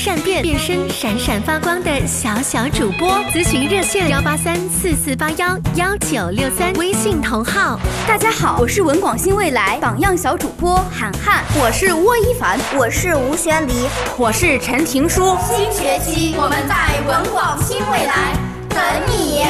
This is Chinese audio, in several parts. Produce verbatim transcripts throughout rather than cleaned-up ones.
善变，变身闪闪发光的小小主播。咨询热线幺八三四四八幺幺九六三，微信同号。 大家好，我是文广新未来榜样小主播涵涵， 我是沃一凡， 我是吴宣黎， 我是陈婷书。 新学期我们在文广新未来等你。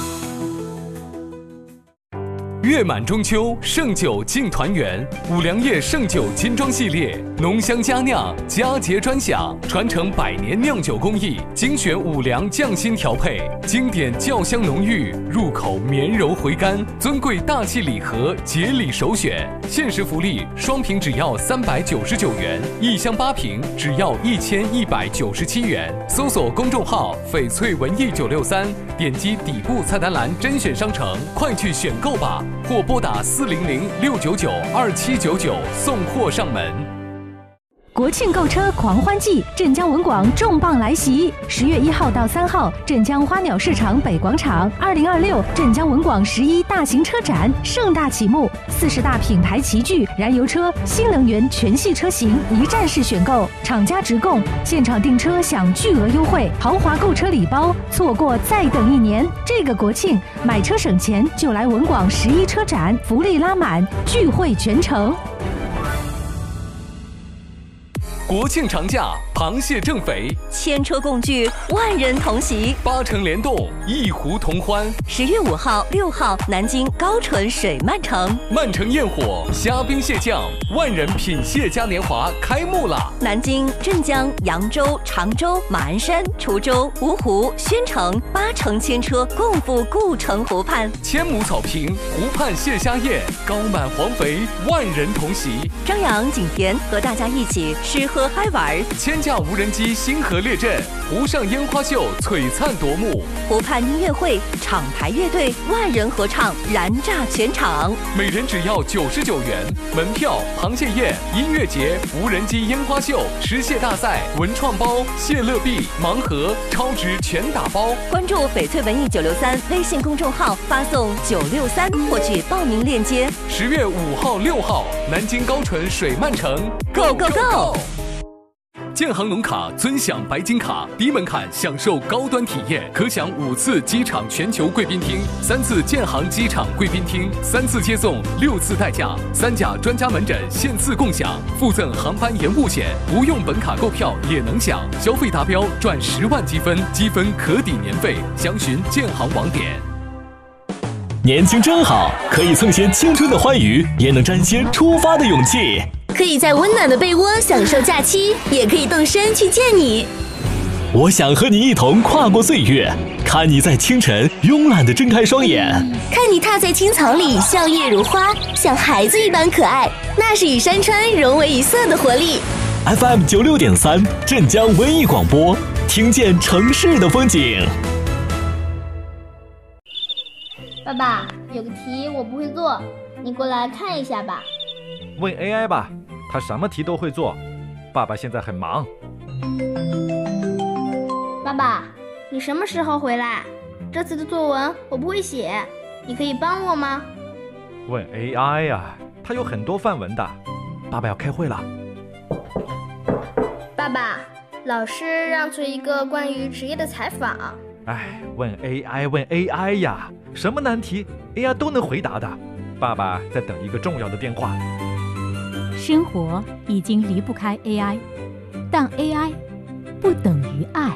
月满中秋，盛酒敬团圆。五粮液盛酒金装系列，浓香佳酿，佳节专享，传承百年酿酒工艺，精选五粮匠心调配，经典窖香浓郁，入口绵柔回甘。尊贵大气礼盒，节礼首选。限时福利，双瓶只要三百九十九元，一箱八瓶只要一千一百九十七元。搜索公众号“翡翠文艺九六三”，点击底部菜单栏甄选商城，快去选购吧！或拨打四零零六九九二七九九送货上门。 国庆购车狂欢季，镇江文广重磅来袭！十月一号到三号，镇江花鸟市场北广场，二零二六镇江文广十一大型车展盛大启幕，四十大品牌齐聚，燃油车、新能源全系车型一站式选购，厂家直供，现场订车享巨额优惠，豪华购车礼包，错过再等一年。这个国庆买车省钱就来文广十一车展，福利拉满，聚会全城。 国庆长假，螃蟹正肥， 千车共聚，万人同喜， 八城联动，一湖同欢。 十月五号、六号，南京高淳水漫城， 漫城焰火，虾兵蟹将，万人品蟹嘉年华开幕了。 南京、镇江、扬州、常州、马鞍山、滁州、芜湖、宣城，八城千车共赴故城湖畔， 千亩草坪，湖畔蟹虾宴，高满黄肥，万人同喜。 张扬、景田和大家一起吃喝。喝嗨玩， 千架无人机星河列阵，湖上烟花秀璀璨夺目， 湖畔音乐会，厂牌乐队，万人合唱，燃炸全场， 每人只要九十九元。门票、螃蟹宴、音乐节、无人机烟花秀、吃蟹大赛、文创包、蟹乐币、盲盒，超值全打包。 关注翡翠文艺九六三微信公众号，发送九六三获取报名链接。 十月五号、六号，南京高淳水漫城 ，Go Go Go！ 建行农卡尊享白金卡，低门槛享受高端体验，可享五次机场全球贵宾厅，三次建行机场贵宾厅，三次接送，六次代驾，三甲专家门诊现次共享，附赠航班延误险，不用本卡购票也能享，消费达标赚十万积分，积分可抵年费，详询建行网点。 年轻真好，可以蹭些青春的欢愉，也能沾些出发的勇气。 可以在温暖的被窝享受假期，也可以动身去见你。 我想和你一同跨过岁月，看你在清晨慵懒地睁开双眼， 看你踏在青草里笑靥如花，像孩子一般可爱，那是与山川融为一色的活力。 F M 九六点三，镇江文艺广播，听见城市的风景。 爸爸，有个题我不会做，你过来看一下吧。 问 A I 吧，他什么题都会做。爸爸现在很忙。 爸爸，你什么时候回来？这次的作文我不会写，你可以帮我吗？ 问 A I 呀，他有很多范文的。爸爸要开会了。 爸爸，老师让做一个关于职业的采访。 哎，问 A I 问 A I 呀，什么难题 A I 都能回答的。爸爸在等一个重要的电话。 生活已经离不开 A I， 但 A I 不等于爱。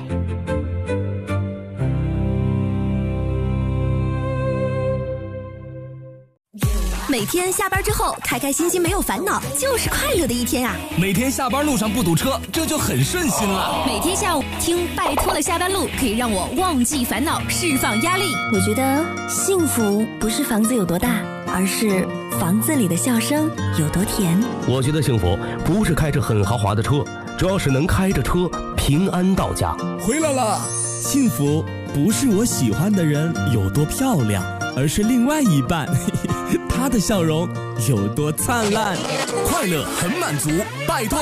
每天下班之后开开心心没有烦恼，就是快乐的一天啊！ 每天下班路上不堵车，这就很顺心了。 每天下午听拜托了下班路，可以让我忘记烦恼，释放压力。 我觉得幸福不是房子有多大，而是房子里的笑声有多甜。 我觉得幸福不是开着很豪华的车，主要是能开着车平安到家。 回来了，幸福不是我喜欢的人有多漂亮，而是另外一半他的笑容有多灿烂。 快乐很满足，拜托